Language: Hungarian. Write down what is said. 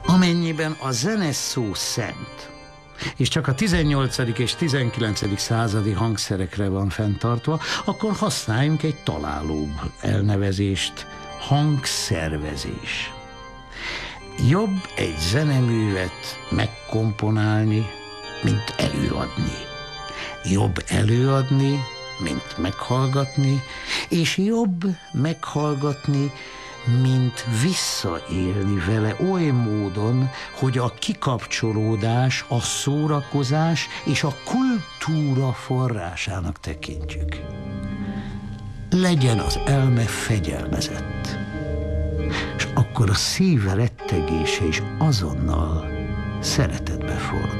Amennyiben a zene szó szent, és csak a 18. és 19. századi hangszerekre van fenntartva, akkor használjunk egy találóbb elnevezést: hangszervezés. Jobb egy zeneművet megkomponálni, mint előadni. Jobb előadni, mint meghallgatni, és jobb meghallgatni, mint visszaélni vele oly módon, hogy a kikapcsolódás, a szórakozás és a kultúra forrásának tekintjük. Legyen az elme fegyelmezett, és akkor a szív rettegése is azonnal szeretetbe fordul.